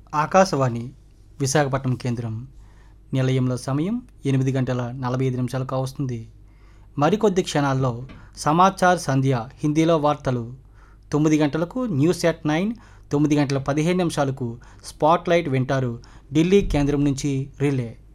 ఆకాశవాణి విశాఖపట్నం కేంద్రం. నిలయంలో సమయం 8:45 కావస్తుంది. మరికొద్ది క్షణాల్లో సమాచార్ సంధ్య హిందీలో వార్తలు. 9 గంటలకు న్యూస్ ఎట్ 9, 9:15 స్పాట్లైట్ వింటారు ఢిల్లీ కేంద్రం నుంచి రిలే.